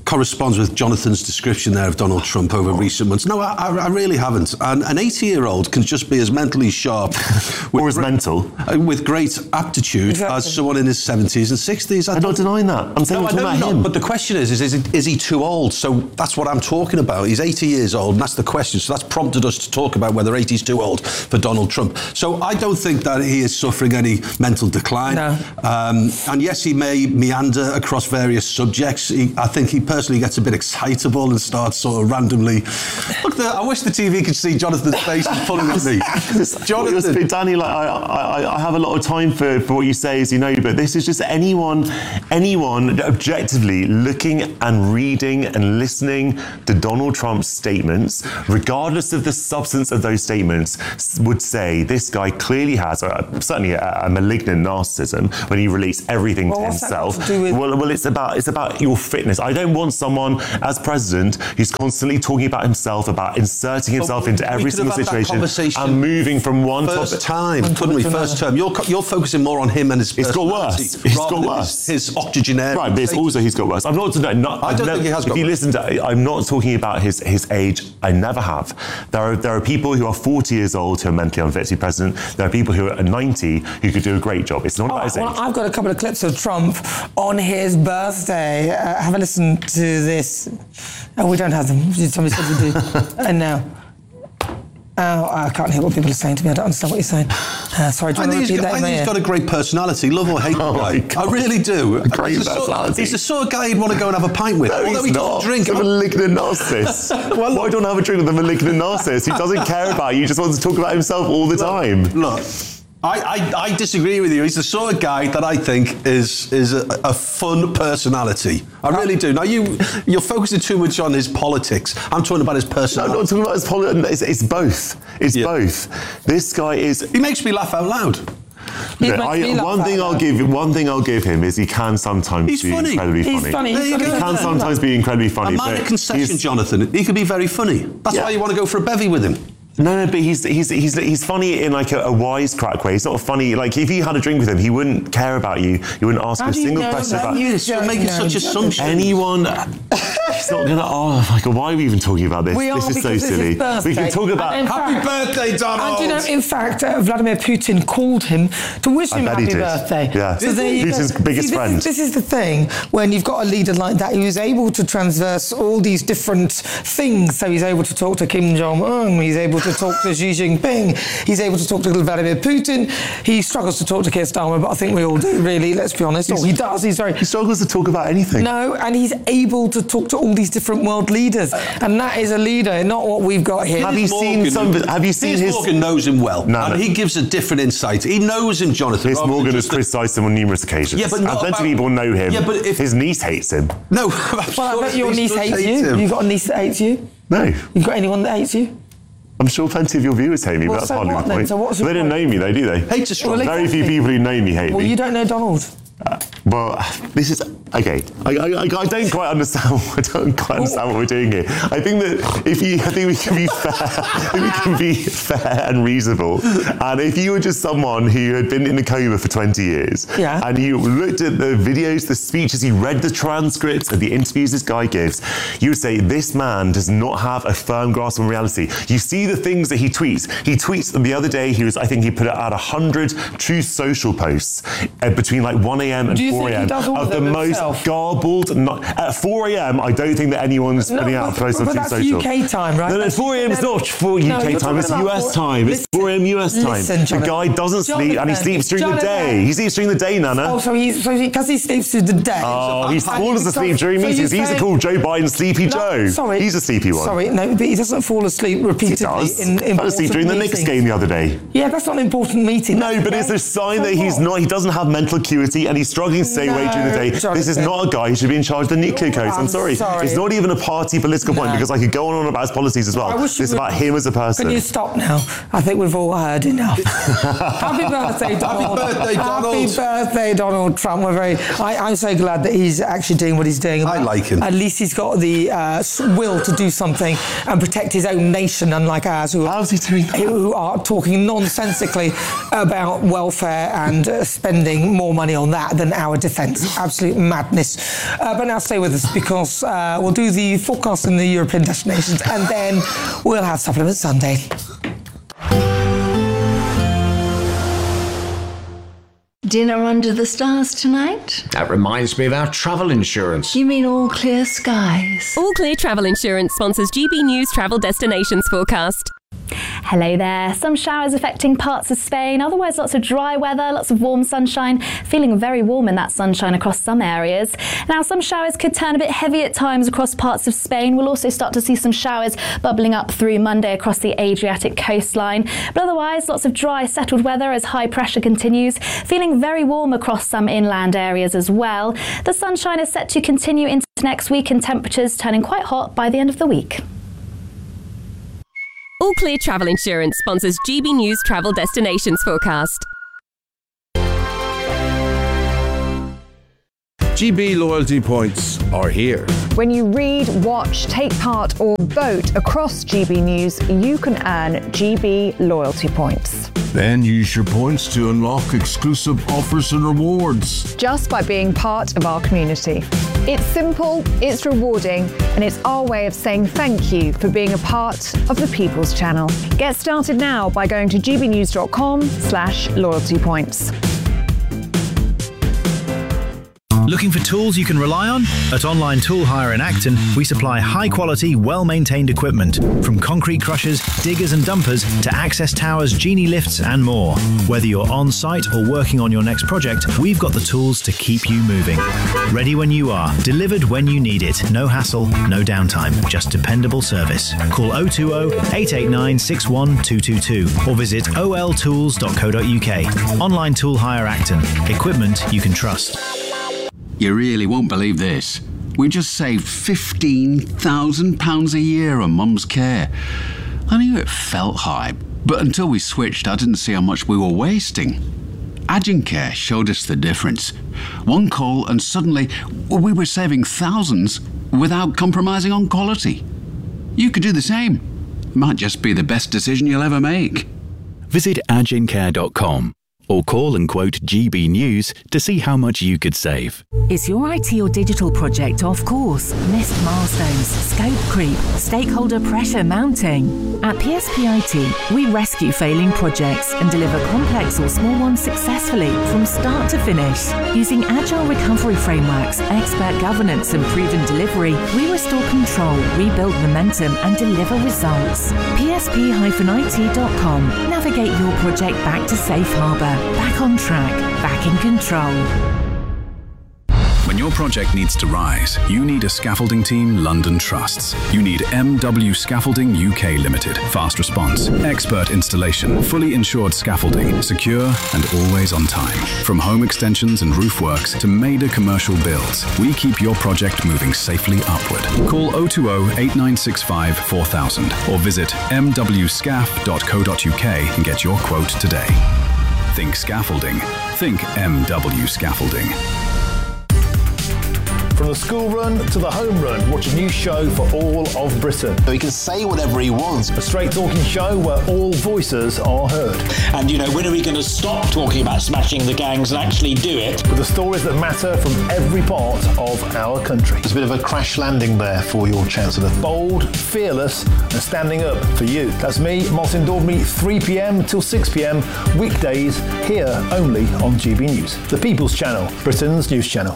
[SPEAKER 20] corresponds with Jonathan's description there of Donald Trump over recent months. No, I, I really haven't. And an eighty-year-old can just be as mentally sharp,
[SPEAKER 19] or as mental,
[SPEAKER 20] uh, with great aptitude
[SPEAKER 19] exactly.
[SPEAKER 20] as someone in his seventies and sixties.
[SPEAKER 19] I'm not denying that. I'm saying
[SPEAKER 20] no,
[SPEAKER 19] we're talking
[SPEAKER 20] I know
[SPEAKER 19] about
[SPEAKER 20] not,
[SPEAKER 19] him.
[SPEAKER 20] But the question is, is, is, he, is he too old? So that's what I'm talking about. He's eighty years old, and that's the question. So that's prompted us to talk about whether eighty is too old for Donald Trump. So I don't think that he is suffering any mental decline.
[SPEAKER 3] No.
[SPEAKER 20] Um, and yes, he may meander across various subjects. He, I think he personally gets a bit excitable and starts sort of randomly. Look, the, I wish the T V could see Jonathan's face is pulling at me.
[SPEAKER 19] Jonathan, Danny, like I, I, I have a lot of time for, for what you say, as you know, but this is just anyone, anyone objectively looking and reading and listening to Donald Trump's statements, regardless of the substance of those statements, would say this guy clearly has a, certainly a, a malignant narcissism when he relates everything well, to himself. To with- well, well, it's about it's about your fitness. I don't want someone as president who's constantly talking about himself, about inserting himself
[SPEAKER 20] but
[SPEAKER 19] into every single situation and moving from one
[SPEAKER 20] first
[SPEAKER 19] topic.
[SPEAKER 20] time, couldn't we? First term. You're you're focusing more on him and his.
[SPEAKER 19] It's got worse. It's got worse.
[SPEAKER 20] His, his octogenarian.
[SPEAKER 19] Right, but it's also he's got worse. I'm not. not
[SPEAKER 20] I don't
[SPEAKER 19] never,
[SPEAKER 20] think he has got
[SPEAKER 19] If you
[SPEAKER 20] worse.
[SPEAKER 19] listen to, I'm not talking about his his age. I never have. There are there are people who are forty years old who are mentally unfit to be president. There are people who are ninety who could do a great job. It's not about his age.
[SPEAKER 3] Well, I've got a couple of clips of Trump on his birthday. Uh, have a listen to this. Oh, we don't have them. Somebody said we do. And now. Oh, I can't hear what people are saying to me. I don't understand what you're saying. Uh, sorry, do you
[SPEAKER 20] I
[SPEAKER 3] want
[SPEAKER 20] think,
[SPEAKER 3] to
[SPEAKER 20] he's
[SPEAKER 3] repeat
[SPEAKER 20] got,
[SPEAKER 3] that
[SPEAKER 20] I
[SPEAKER 3] in my
[SPEAKER 20] think he's
[SPEAKER 3] ear?
[SPEAKER 20] got a great personality, love or hate the
[SPEAKER 19] Oh my
[SPEAKER 20] guy.
[SPEAKER 19] God.
[SPEAKER 20] I really do.
[SPEAKER 19] Great
[SPEAKER 20] he's, the sort,
[SPEAKER 19] personality.
[SPEAKER 20] he's the sort of guy you'd want to go and have a pint with.
[SPEAKER 19] No,
[SPEAKER 20] Although
[SPEAKER 19] he's
[SPEAKER 20] he
[SPEAKER 19] not.
[SPEAKER 20] doesn't drink.
[SPEAKER 19] He's a malignant narcissist. well, Why don't I have a drink with a malignant narcissist who doesn't care about you, just wants to talk about himself all the
[SPEAKER 20] look,
[SPEAKER 19] time?
[SPEAKER 20] Look. I, I, I disagree with you. He's the sort of guy that I think is is a, a fun personality. I really do. Now, you, you're focusing too much on his politics. I'm talking about his personality.
[SPEAKER 19] No, I'm not talking about his politics. It's, it's both. It's yeah. both. This guy is...
[SPEAKER 20] He makes me laugh out loud.
[SPEAKER 19] Okay, I, one thing I'll give one thing I'll give him is he can sometimes
[SPEAKER 20] he's
[SPEAKER 19] be
[SPEAKER 20] funny.
[SPEAKER 19] incredibly
[SPEAKER 3] he's
[SPEAKER 19] funny.
[SPEAKER 3] funny.
[SPEAKER 19] He
[SPEAKER 3] He's
[SPEAKER 19] can sometimes be incredibly funny.
[SPEAKER 20] A minor concession, Jonathan. He could be very funny. That's
[SPEAKER 19] yeah.
[SPEAKER 20] why you want to go for a bevy with him.
[SPEAKER 19] No, no, but he's he's he's he's funny in like a, a wisecrack way. He's not funny. Like if you had a drink with him, he wouldn't care about you. He wouldn't ask
[SPEAKER 3] How
[SPEAKER 19] a
[SPEAKER 3] do you
[SPEAKER 19] single
[SPEAKER 3] know
[SPEAKER 19] question
[SPEAKER 3] that?
[SPEAKER 19] about
[SPEAKER 20] you. You're making
[SPEAKER 3] No,
[SPEAKER 20] such assumptions.
[SPEAKER 19] anyone. He's not gonna. Oh my God! Why are we even talking about this?
[SPEAKER 3] We
[SPEAKER 19] this
[SPEAKER 3] are
[SPEAKER 19] is so
[SPEAKER 3] because it's his
[SPEAKER 19] silly.
[SPEAKER 3] birthday.
[SPEAKER 19] We can talk about.
[SPEAKER 3] And in
[SPEAKER 20] Happy
[SPEAKER 3] fact-
[SPEAKER 20] birthday, Donald!
[SPEAKER 3] And do you know, in fact, uh, Vladimir Putin called him to wish
[SPEAKER 19] I
[SPEAKER 3] him
[SPEAKER 19] bet
[SPEAKER 3] happy
[SPEAKER 19] he did.
[SPEAKER 3] birthday.
[SPEAKER 19] Yeah.
[SPEAKER 3] So there you go.
[SPEAKER 19] Putin's biggest
[SPEAKER 3] See, this
[SPEAKER 19] friend.
[SPEAKER 3] Is, this is the thing, when you've got a leader like that who is able to transverse all these different things. So he's able to talk to Kim Jong-un, he's able to talk to Xi Jinping, he's able to talk to Vladimir Putin. He struggles to talk to Keir Starmer, but I think we all do, really, let's be honest. Or he does, he's very...
[SPEAKER 19] He struggles to talk about anything.
[SPEAKER 3] No, and he's able to talk to all these different world leaders. And that is a leader, not what we've got here.
[SPEAKER 19] Have you
[SPEAKER 20] Morgan,
[SPEAKER 19] seen some? Have you seen
[SPEAKER 20] Piers
[SPEAKER 19] his?
[SPEAKER 20] Morgan knows him well,
[SPEAKER 19] No,
[SPEAKER 20] and
[SPEAKER 19] no.
[SPEAKER 20] he gives a different insight. He knows him, Jonathan.
[SPEAKER 19] Piers
[SPEAKER 20] rather than
[SPEAKER 19] Morgan has
[SPEAKER 20] just the-
[SPEAKER 19] criticised him on numerous occasions.
[SPEAKER 20] Yeah, but not
[SPEAKER 19] and plenty
[SPEAKER 20] about-
[SPEAKER 19] of people know him.
[SPEAKER 20] Yeah, but if-
[SPEAKER 19] his niece hates him.
[SPEAKER 20] No,
[SPEAKER 3] Well, I bet your niece hates
[SPEAKER 20] hate
[SPEAKER 3] you.
[SPEAKER 20] him.
[SPEAKER 3] You've got a niece that hates you.
[SPEAKER 19] No,
[SPEAKER 3] You've got anyone that hates you.
[SPEAKER 19] I'm sure plenty of your viewers hate me,
[SPEAKER 3] Well,
[SPEAKER 19] but that's
[SPEAKER 3] so
[SPEAKER 19] hardly
[SPEAKER 3] what
[SPEAKER 19] the
[SPEAKER 3] then?
[SPEAKER 19] point.
[SPEAKER 3] So what's the
[SPEAKER 19] they don't
[SPEAKER 3] point?
[SPEAKER 19] know me, though, do they?
[SPEAKER 20] Hate's a strong
[SPEAKER 3] Well,
[SPEAKER 19] Very few
[SPEAKER 3] exactly.
[SPEAKER 19] people who know me hate
[SPEAKER 3] Well,
[SPEAKER 19] me.
[SPEAKER 3] you don't know Donald.
[SPEAKER 19] Uh, well, this is okay. I, I, I don't quite understand. I don't quite understand what we're doing here. I think that if you, I think we can be fair. I think we can be fair and reasonable. And if you were just someone who had been in a coma for twenty years,
[SPEAKER 3] Yeah.
[SPEAKER 19] and you looked at the videos, the speeches, you read the transcripts of the interviews this guy gives, you would say this man does not have a firm grasp on reality. You see the things that he tweets. He tweets the other day. He was, I think, he put out a hundred Truth Social posts uh, between like one a.m. and
[SPEAKER 3] Do you
[SPEAKER 19] four
[SPEAKER 3] think he
[SPEAKER 19] a.m.
[SPEAKER 3] does all
[SPEAKER 19] of
[SPEAKER 3] of
[SPEAKER 19] the
[SPEAKER 3] them
[SPEAKER 19] most
[SPEAKER 3] himself?
[SPEAKER 19] garbled. Not, at four a.m. I don't think that anyone's putting out
[SPEAKER 3] but,
[SPEAKER 19] posts on
[SPEAKER 3] but
[SPEAKER 19] Truth
[SPEAKER 3] that's
[SPEAKER 19] Social.
[SPEAKER 3] U K time, right?
[SPEAKER 19] No, no,
[SPEAKER 3] That's
[SPEAKER 19] four a.m. is not for
[SPEAKER 3] No,
[SPEAKER 19] U K
[SPEAKER 3] you're
[SPEAKER 19] time. It's
[SPEAKER 3] talking
[SPEAKER 19] U
[SPEAKER 3] about
[SPEAKER 19] S
[SPEAKER 3] four-
[SPEAKER 19] time. It's
[SPEAKER 3] Listen,
[SPEAKER 19] four a.m. U S time.
[SPEAKER 3] listen,
[SPEAKER 19] the
[SPEAKER 3] Jonathan.
[SPEAKER 19] guy doesn't sleep and he
[SPEAKER 3] Jonathan,
[SPEAKER 19] sleeps during the
[SPEAKER 3] Jonathan.
[SPEAKER 19] day. He sleeps during the day, Nana.
[SPEAKER 3] Oh, so he's so because he, he sleeps through the day.
[SPEAKER 19] Oh, he
[SPEAKER 3] And
[SPEAKER 19] falls
[SPEAKER 3] so-
[SPEAKER 19] asleep during
[SPEAKER 3] so you're
[SPEAKER 19] meetings. He's
[SPEAKER 3] saying-
[SPEAKER 19] called Joe Biden Sleepy
[SPEAKER 3] No,
[SPEAKER 19] Joe.
[SPEAKER 3] Sorry,
[SPEAKER 19] He's a sleepy one.
[SPEAKER 3] Sorry, no, but he doesn't fall asleep repeatedly.
[SPEAKER 19] He does.
[SPEAKER 3] In, in
[SPEAKER 19] fell asleep during the Knicks game the other day.
[SPEAKER 3] Yeah, that's not an important meeting.
[SPEAKER 19] No, but it's a sign that he's not. He doesn't have mental acuity, and he's struggling to stay
[SPEAKER 3] No,
[SPEAKER 19] awake during the day.
[SPEAKER 3] Jonathan.
[SPEAKER 19] This is not a guy who should be in charge of the nuclear codes. I'm,
[SPEAKER 3] I'm
[SPEAKER 19] sorry.
[SPEAKER 3] sorry.
[SPEAKER 19] It's not even a party political point
[SPEAKER 3] No.
[SPEAKER 19] because I could go on and on about his policies as well.
[SPEAKER 3] I wish you
[SPEAKER 19] It's
[SPEAKER 3] would-
[SPEAKER 19] about him as a person.
[SPEAKER 3] Can you stop now? I think we've all heard enough. Happy birthday, Donald.
[SPEAKER 20] Happy birthday, Donald.
[SPEAKER 3] Happy birthday, Donald Trump. We're very. I, I'm so glad that he's actually doing what he's doing.
[SPEAKER 20] I like him.
[SPEAKER 3] At least he's got the uh, will to do something and protect his own nation, unlike ours, who,
[SPEAKER 19] How's he doing that?
[SPEAKER 3] who are talking nonsensically about welfare and uh, spending more money on that than our our defence. Absolute madness. Uh, but now stay with us because uh, we'll do the forecast in the European destinations and then we'll have Supplement Sunday.
[SPEAKER 21] Dinner under the stars tonight?
[SPEAKER 22] That reminds me of our travel insurance.
[SPEAKER 21] You mean All Clear Skies?
[SPEAKER 23] All Clear Travel Insurance sponsors G B News Travel Destinations Forecast.
[SPEAKER 16] Hello there. Some showers affecting parts of Spain, otherwise lots of dry weather, lots of warm sunshine, feeling very warm in that sunshine across some areas. Now some showers could turn a bit heavy at times across parts of Spain. We'll also start to see some showers bubbling up through Monday across the Adriatic coastline. But otherwise lots of dry settled weather as high pressure continues, feeling very warm across some inland areas as well. The sunshine is set to continue into next week and temperatures turning quite hot by the end of the week.
[SPEAKER 23] All Clear Travel Insurance sponsors G B News Travel Destinations Forecast.
[SPEAKER 9] G B loyalty points are here.
[SPEAKER 10] When you read, watch, take part or vote across G B News, you can earn G B loyalty points.
[SPEAKER 9] Then use your points to unlock exclusive offers and rewards.
[SPEAKER 10] Just by being part of our community. It's simple, it's rewarding, and it's our way of saying thank you for being a part of the People's Channel. Get started now by going to gbnews.com slash loyalty points.
[SPEAKER 18] Looking for tools you can rely on? At Online Tool Hire in Acton, we supply high-quality, well-maintained equipment, from concrete crushers, diggers and dumpers, to access towers, genie lifts and more. Whether you're on-site or working on your next project, we've got the tools to keep you moving. Ready when you are, delivered when you need it. No hassle, no downtime, just dependable service. Call oh two oh, eight eight nine, six one two two two or visit o l tools dot co dot u k. Online Tool Hire Acton. Equipment you can trust.
[SPEAKER 24] You really won't believe this. We just saved fifteen thousand pounds a year on Mum's care. I knew it felt high, but until we switched, I didn't see how much we were wasting. Agencare showed us the difference. One call and suddenly we were saving thousands without compromising on quality. You could do the same. Might just be the best decision you'll ever make.
[SPEAKER 6] Visit agencare dot com. Or call and quote G B News to see how much you could save.
[SPEAKER 8] Is your I T or digital project off course? Missed milestones, scope creep, stakeholder pressure mounting? At P S P I T, we rescue failing projects and deliver complex or small ones successfully from start to finish. Using agile recovery frameworks, expert governance and proven delivery, we restore control, rebuild momentum and deliver results. P S P I T dot com. Navigate your project back to safe harbour. Back on track, back in control.
[SPEAKER 25] When your project needs to rise, you need a scaffolding team London trusts. You need M W Scaffolding U K Limited. Fast response, expert installation, fully insured scaffolding, secure and always on time. From home extensions and roof works to major commercial builds, we keep your project moving safely upward. Call oh two oh, eight nine six five, four thousand or visit m w scaff dot co dot u k and get your quote today. Think scaffolding. Think M W Scaffolding.
[SPEAKER 26] From the school run to the home run, watch a new show for all of Britain.
[SPEAKER 27] So he can say whatever he wants.
[SPEAKER 26] A straight talking show where all voices are heard.
[SPEAKER 28] And, you know, when are we going to stop talking about smashing the gangs and actually do it?
[SPEAKER 26] With the stories that matter from every part of our country.
[SPEAKER 27] There's a bit of a crash landing there for your Chancellor.
[SPEAKER 26] Bold, fearless and standing up for you. That's me, Martin Daubney, three p m till six p m, weekdays, here only on G B News. The People's Channel, Britain's news channel.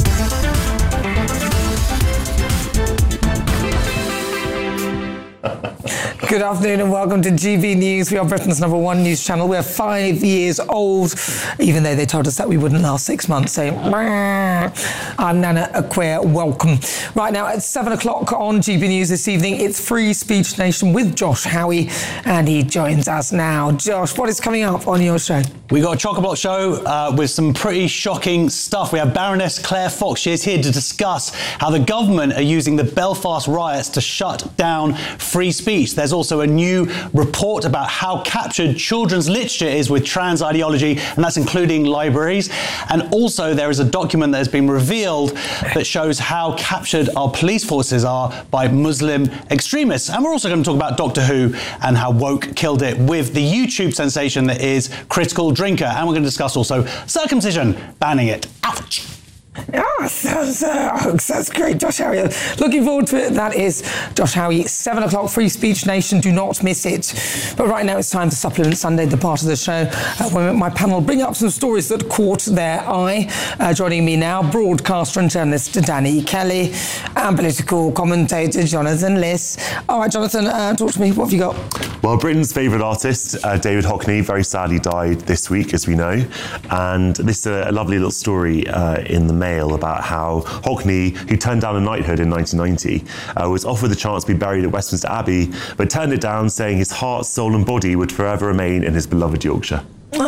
[SPEAKER 3] Good afternoon and welcome to G B News. We are Britain's number one news channel. We're five years old, even though they told us that we wouldn't last six months. So, I'm Nana Acquare. Welcome. Right now at seven o'clock on G B News this evening, it's Free Speech Nation with Josh Howie, and he joins us now. Josh, what is coming up on your show?
[SPEAKER 29] We got a chock-a-block show uh, with some pretty shocking stuff. We have Baroness Claire Fox. She is here to discuss how the government are using the Belfast riots to shut down free speech. There's also a new report about how captured children's literature is with trans ideology, and that's including libraries. And also there is a document that has been revealed that shows how captured our police forces are by Muslim extremists. And we're also going to talk about Doctor Who and how woke killed it with the YouTube sensation that is Critical Drinker. And we're going to discuss also circumcision, banning it. Ouch!
[SPEAKER 3] Ah, sounds, uh, that's great, Josh Howie. Looking forward to it. That is Josh Howie, seven o'clock, Free Speech Nation. Do not miss it. But right now it's time for Supplement Sunday, the part of the show uh, where my panel bring up some stories that caught their eye. Uh, joining me now, broadcaster and journalist Danny Kelly and political commentator Jonathan Liss. All right, Jonathan, uh, talk to me. What have you got?
[SPEAKER 19] Well, Britain's favourite artist, uh, David Hockney, very sadly died this week, as we know. And this is a, a lovely little story uh, in the Mail about how Hockney, who turned down a knighthood in nineteen ninety, uh, was offered the chance to be buried at Westminster Abbey, but turned it down, saying his heart, soul and body would forever remain in his beloved Yorkshire.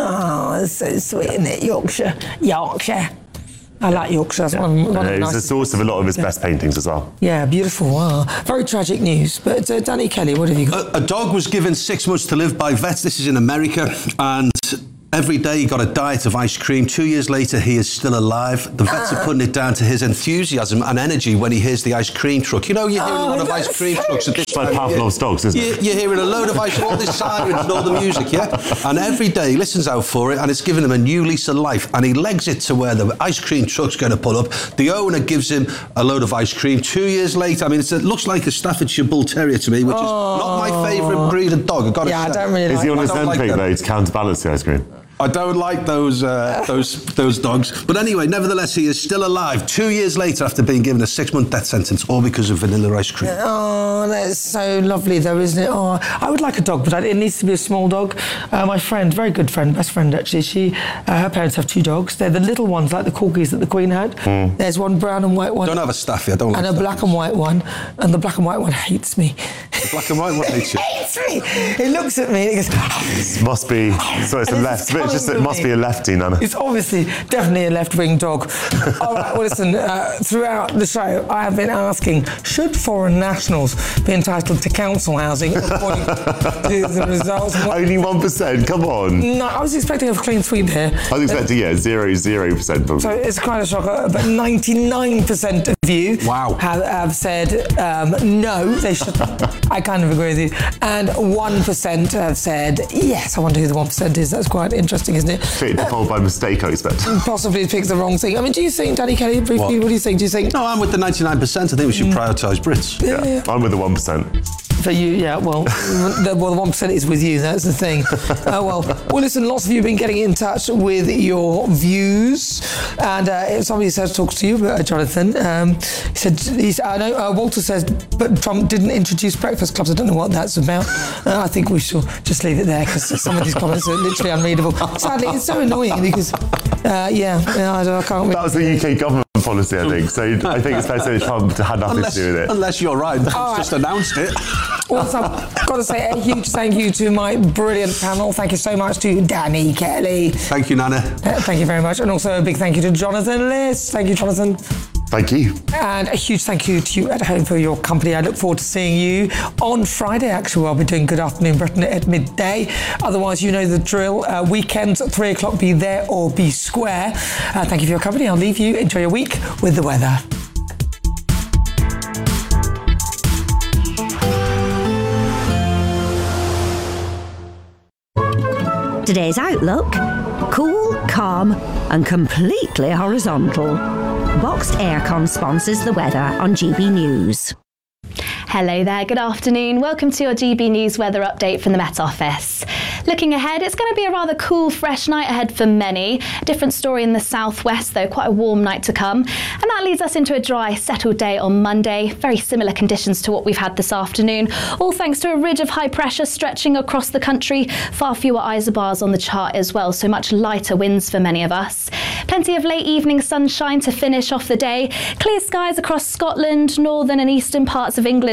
[SPEAKER 3] Oh, that's so sweet, isn't it? Yorkshire. Yorkshire. I like Yorkshire. That's yeah. one, one
[SPEAKER 19] uh,
[SPEAKER 3] of the
[SPEAKER 19] it's the source of a lot of his yeah. best paintings as well.
[SPEAKER 3] Yeah, beautiful. Wow. Very tragic news. But uh, Danny Kelly, what have you got?
[SPEAKER 20] A, a dog was given six months to live by vets. This is in America. And every day he got a diet of ice cream. Two years later, he is still alive. The vets are putting it down to his enthusiasm and energy when he hears the ice cream truck. You know, you're hearing oh, a lot of ice cream so trucks at this
[SPEAKER 19] It's like Pavlov's dogs, isn't
[SPEAKER 20] you're,
[SPEAKER 19] it?
[SPEAKER 20] You're hearing a load of ice, all this sirens and all the music, yeah? And every day he listens out for it, and it's giving him a new lease of life. And he legs it to where the ice cream truck's going to pull up. The owner gives him a load of ice cream. Two years later, I mean, it's, it looks like a Staffordshire Bull Terrier to me, which is oh. not my favourite breed of dog, I've got to
[SPEAKER 3] yeah,
[SPEAKER 20] say.
[SPEAKER 3] I don't really
[SPEAKER 19] Is
[SPEAKER 3] like
[SPEAKER 19] he on his
[SPEAKER 20] like
[SPEAKER 19] Ozempic, though, to counterbalance the ice cream?
[SPEAKER 20] I don't like those uh, those those dogs. But anyway, nevertheless, he is still alive two years later after being given a six-month death sentence, all because of vanilla ice cream.
[SPEAKER 3] Oh, that's so lovely, though, isn't it? Oh, I would like a dog, but it needs to be a small dog. Uh, my friend, very good friend, best friend, actually, she, uh, her parents have two dogs. They're the little ones, like the corgis that the Queen had. Mm. There's one brown and white one.
[SPEAKER 20] Don't have a Staffy, I don't like
[SPEAKER 3] And a
[SPEAKER 20] Staffies.
[SPEAKER 3] black and white one. And the black and white one hates me.
[SPEAKER 20] The black and white one hates you?
[SPEAKER 3] It hates me. It looks at me and it goes...
[SPEAKER 19] This must be... So it's a left... It's just, it must be a lefty, Nana.
[SPEAKER 3] It's obviously definitely a left-wing dog. All right, well, listen, uh, throughout the show, I have been asking, should foreign nationals be entitled to council housing according to the results?
[SPEAKER 19] Only one percent, come on.
[SPEAKER 3] No, I was expecting a clean sweep here.
[SPEAKER 19] I was expecting, yeah, zero, zero percent. Probably.
[SPEAKER 3] So it's quite a shocker, but ninety-nine percent of you
[SPEAKER 20] wow.
[SPEAKER 3] have, have said um, no, they should. I kind of agree with you. And one percent have said yes. I wonder who the one percent is. That's quite interesting, isn't it?
[SPEAKER 19] Picked the poll by mistake, I expect.
[SPEAKER 3] Possibly picked the wrong thing. I mean, do you think, Danny Kelly, briefly, what? what do you think? Do you think...
[SPEAKER 20] No, I'm with the ninety-nine percent. I think we should mm. prioritise Brits.
[SPEAKER 3] Yeah, yeah.
[SPEAKER 19] I'm with the one percent.
[SPEAKER 3] For you, yeah, well, the, well, the one percent is with you, that's the thing. uh, well, well, listen, lots of you have been getting in touch with your views, and uh, somebody says, talks to you, uh, Jonathan. Um, he said, he's, I know, uh, Walter says, but Trump didn't introduce breakfast clubs. I don't know what that's about. Uh, I think we should just leave it there, because some of these comments are literally unreadable. Sadly, it's so annoying, because, uh, yeah, I, I can't read.
[SPEAKER 19] That was the U K government policy, I think. So I think it's fair to say that Trump had nothing
[SPEAKER 20] unless,
[SPEAKER 19] to do with it.
[SPEAKER 20] Unless you're right, Trump's right. just announced it.
[SPEAKER 3] Also, I've got to say a huge thank you to my brilliant panel. Thank you so much to Danny Kelly.
[SPEAKER 20] Thank you, Nana.
[SPEAKER 3] Uh, thank you very much. And also a big thank you to Jonathan Liss. Thank you, Jonathan.
[SPEAKER 19] Thank you.
[SPEAKER 3] And a huge thank you to you at home for your company. I look forward to seeing you on Friday. Actually, I'll be doing Good Afternoon Britain at midday. Otherwise, you know the drill. Uh, weekends at three o'clock, be there or be square. Uh, thank you for your company. I'll leave you. Enjoy your week with the weather.
[SPEAKER 8] Today's outlook: cool, calm and completely horizontal. Boxed Aircon sponsors the weather on G B News.
[SPEAKER 16] Hello there, good afternoon. Welcome to your G B News weather update from the Met Office. Looking ahead, it's going to be a rather cool, fresh night ahead for many. A different story in the southwest, though, quite a warm night to come. And that leads us into a dry, settled day on Monday. Very similar conditions to what we've had this afternoon, all thanks to a ridge of high pressure stretching across the country. Far fewer isobars on the chart as well, so much lighter winds for many of us. Plenty of late evening sunshine to finish off the day. Clear skies across Scotland, northern and eastern parts of England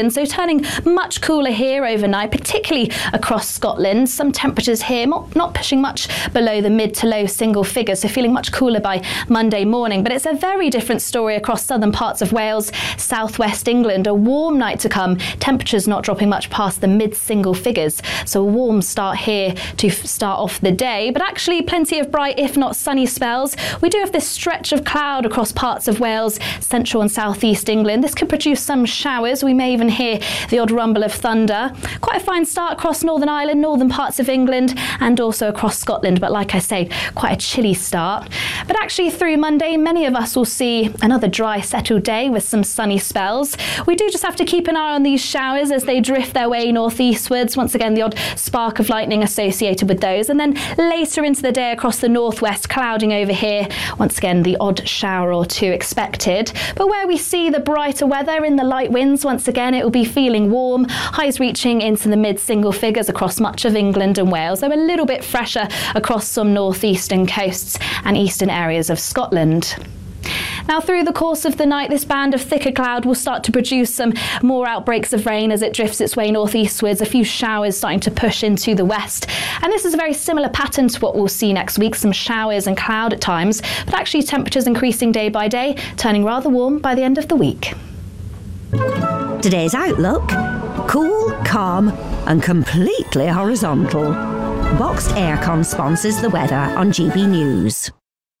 [SPEAKER 16] wind, so turning much cooler here overnight, particularly across Scotland. Some temperatures here not, not pushing much below the mid to low single figures, so feeling much cooler by Monday morning. But it's a very different story across southern parts of Wales, southwest England. A warm night to come, temperatures not dropping much past the mid single figures. So a warm start here to f- start off the day, but actually plenty of bright, if not sunny spells. We do have this stretch of cloud across parts of Wales, central and southeast England. This could produce some showers. We may even hear the odd rumble of thunder. Quite a fine start across Northern Ireland, northern parts of England, and also across Scotland. But like I say, quite a chilly start. But actually through Monday, many of us will see another dry, settled day with some sunny spells. We do just have to keep an eye on these showers as they drift their way northeastwards. Once again, the odd spark of lightning associated with those. And then later into the day across the northwest, clouding over here. Once again, the odd shower or two expected. But where we see the brighter weather in the light winds, once again, it will be feeling warm. Highs reaching into the mid single figures across much of England and Wales. They're a little bit fresher across some northeastern coasts and eastern areas of Scotland. Now, through the course of the night, this band of thicker cloud will start to produce some more outbreaks of rain as it drifts its way northeastwards, a few showers starting to push into the west. And this is a very similar pattern to what we'll see next week, some showers and cloud at times, but actually temperatures increasing day by day, turning rather warm by the end of the week.
[SPEAKER 1] Today's outlook: cool, calm and completely horizontal. Boxed Aircon sponsors the weather on G B News.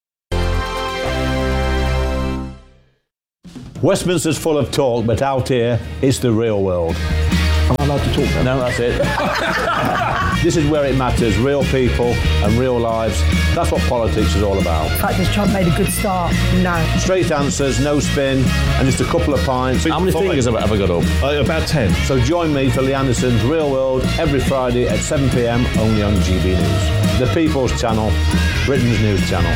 [SPEAKER 27] Westminster's full of talk, but out here, it's the real world. Am I allowed to talk now? No, that's it. This is where it matters, real people and real lives. That's what politics is all about.
[SPEAKER 2] In fact, has Trump made a good start? No.
[SPEAKER 27] Straight answers, no spin, and just a couple of pints.
[SPEAKER 4] How many fingers have I ever got up?
[SPEAKER 27] Uh, about ten. So join me for Lee Anderson's Real World every Friday at seven p m only on G B News. The People's Channel, Britain's news channel.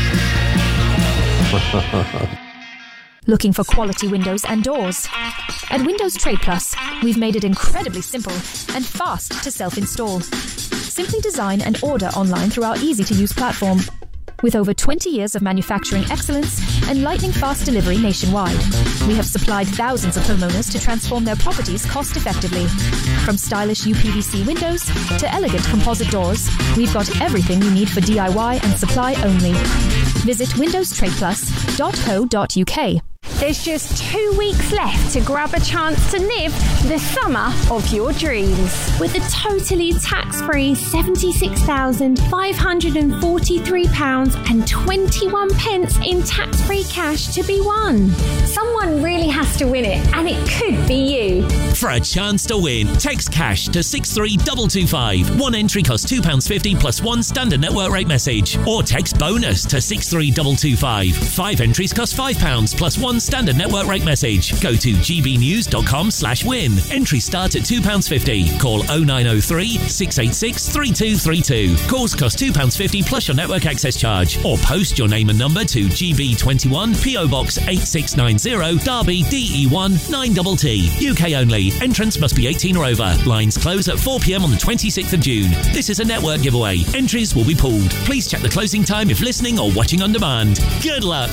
[SPEAKER 17] Looking for quality windows and doors? At Windows Trade Plus, we've made it incredibly simple and fast to self-install. Simply design and order online through our easy-to-use platform. With over twenty years of manufacturing excellence and lightning-fast delivery nationwide, we have supplied thousands of homeowners to transform their properties cost-effectively. From stylish U P V C windows to elegant composite doors, we've got everything you need for D I Y and supply only. Visit windows trade plus dot co dot u k.
[SPEAKER 5] There's just two weeks left to grab a chance to live the summer of your dreams.
[SPEAKER 7] With a totally tax-free seventy-six thousand five hundred forty-three pounds and twenty-one pence in tax-free cash to be won.
[SPEAKER 5] Someone really has to win it, and it could be you.
[SPEAKER 11] For a chance to win, text cash to six three two two five. One entry costs two pounds fifty plus one standard network rate message. Or text bonus to six three two two five. Five entries cost five pounds plus one standard network rate message. Go to g b news dot com slash win. Entries start at two pounds fifty. Call oh nine oh three, six eight six, three two three two. Calls cost two pounds fifty plus your network access charge. Or post your name and number to G B twenty-one, P O Box eight six nine zero, Derby, D E one nine T T. U K only. Entrance must be eighteen or over. Lines close at four p m on the twenty-sixth of June. This is a network giveaway. Entries will be pulled. Please check the closing time if listening or watching on demand. Good luck.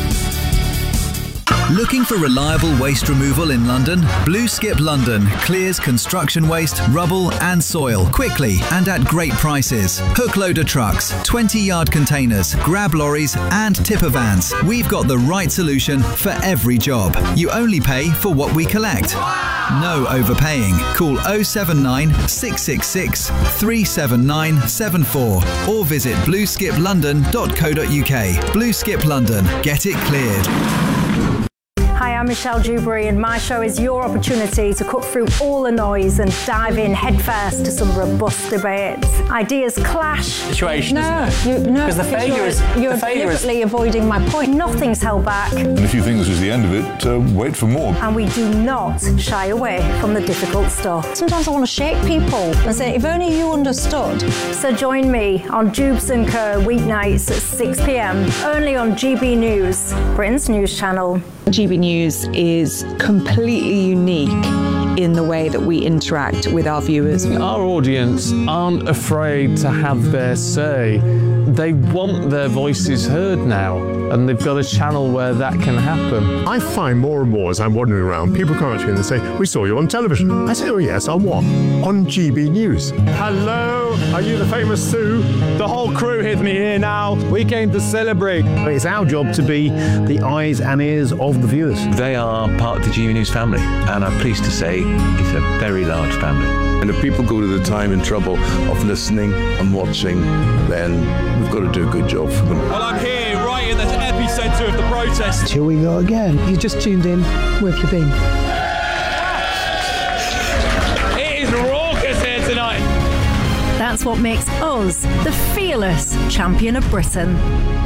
[SPEAKER 18] Looking for reliable waste removal in London? Blue Skip London clears construction waste, rubble and soil quickly and at great prices. Hook loader trucks, twenty yard containers, grab lorries and tipper vans. We've got the right solution for every job. You only pay for what we collect. No overpaying. Call oh seven nine, six six six, three seven nine seven four or visit blue skip london dot co dot u k. Blue Skip London. Get it cleared.
[SPEAKER 5] Hi, I'm Michelle Dewberry, and my show is your opportunity to cut through all the noise and dive in headfirst to some robust debates. Ideas clash.
[SPEAKER 12] Situation,
[SPEAKER 5] no,
[SPEAKER 12] isn't it?
[SPEAKER 5] You, no,
[SPEAKER 12] because the failure
[SPEAKER 5] you're,
[SPEAKER 12] is
[SPEAKER 5] you're
[SPEAKER 12] the failure
[SPEAKER 5] deliberately
[SPEAKER 12] is...
[SPEAKER 5] avoiding my point. Nothing's held back.
[SPEAKER 13] And if you think this is the end of it, uh, wait for more.
[SPEAKER 5] And we do not shy away from the difficult stuff. Sometimes I want to shake people and say, if only you understood. So join me on Jubes and Co weeknights at six p m only on G B News, Britain's news channel.
[SPEAKER 14] G B News is completely unique
[SPEAKER 4] in the way that we interact with our viewers.
[SPEAKER 9] Our audience aren't afraid to have their say. They want their voices heard now, and they've got a channel where that can happen.
[SPEAKER 10] I find more and more as I'm wandering around, people come up to me and they say, "We saw you on television." I say, "Oh yes, on what?" "On G B News."
[SPEAKER 9] Hello, are you the famous Sue? The whole crew with me here now. We came to celebrate.
[SPEAKER 26] It's our job to be the eyes and ears of the viewers.
[SPEAKER 12] They are part of the G B News family, and I'm pleased to say it's a very large family.
[SPEAKER 13] And if people go to the time and trouble of listening and watching, then we've got to do a good job for them.
[SPEAKER 14] Well, I'm here right in the epicentre of the protest.
[SPEAKER 2] Here we go again. You just tuned in. Where have you been?
[SPEAKER 14] It is raucous here tonight.
[SPEAKER 5] That's what makes us the fearless champion of Britain.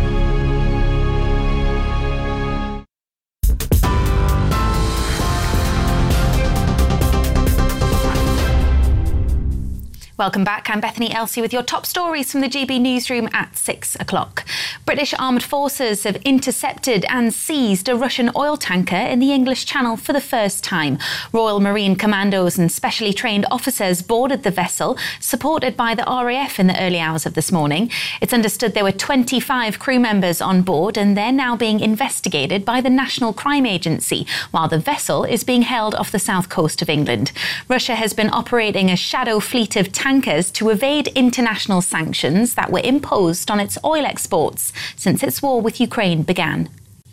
[SPEAKER 15] Welcome back. I'm Bethany Elsey with your top stories from the G B newsroom at six o'clock. British armed forces have intercepted and seized a Russian oil tanker in the English Channel for the first time. Royal Marine Commandos and specially trained officers boarded the vessel, supported by the R A F in the early hours of this morning. It's understood there were twenty-five crew members on board, and they're now being investigated by the National Crime Agency, while the vessel is being held off the south coast of England. Russia has been operating a shadow fleet of tankers to evade international sanctions that were imposed on its oil exports since its war with Ukraine began.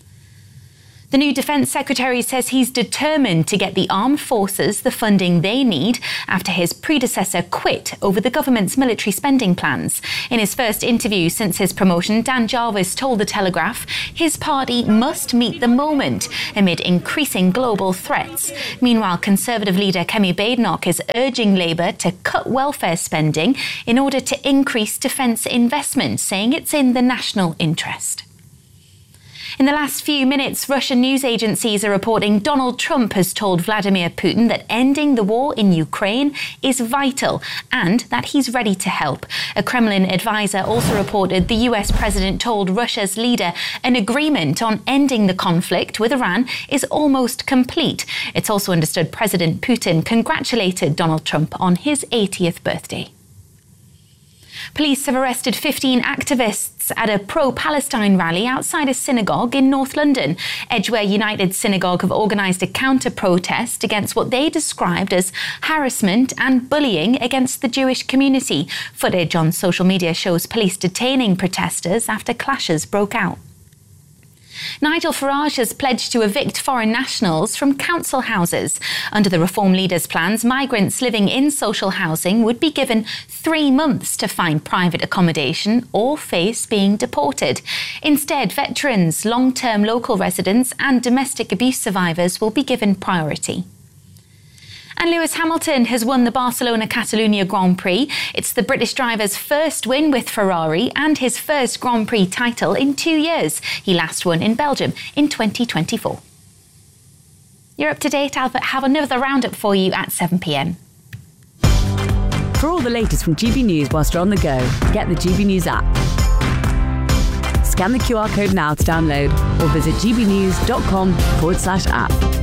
[SPEAKER 15] The new Defence Secretary says he's determined to get the armed forces the funding they need after his predecessor quit over the government's military spending plans. In his first interview since his promotion, Dan Jarvis told The Telegraph his party must meet the moment amid increasing global threats. Meanwhile, Conservative leader Kemi Badenoch is urging Labour to cut welfare spending in order to increase defence investment, saying it's in the national interest. In the last few minutes, Russian news agencies are reporting Donald Trump has told Vladimir Putin that ending the war in Ukraine is vital and that he's ready to help. A Kremlin advisor also reported the U S president told Russia's leader an agreement on ending the conflict with Iran is almost complete. It's also understood President Putin congratulated Donald Trump on his eightieth birthday. Police have arrested fifteen activists at a pro-Palestine rally outside a synagogue in North London. Edgware United Synagogue have organised a counter-protest against what they described as harassment and bullying against the Jewish community. Footage on social media shows police detaining protesters after clashes broke out. Nigel Farage has pledged to evict foreign nationals from council houses. Under the Reform leader's plans, migrants living in social housing would be given three months to find private accommodation or face being deported. Instead, veterans, long-term local residents and domestic abuse survivors will be given priority. And Lewis Hamilton has won the Barcelona Catalunya Grand Prix. It's the British driver's first win with Ferrari and his first Grand Prix title in two years. He last won in Belgium in twenty twenty-four. You're up to date. I'll have another roundup for you at seven p m.
[SPEAKER 21] For all the latest from G B News whilst you're on the go, get the G B News app. Scan the Q R code now to download or visit gbnews.com forward slash app.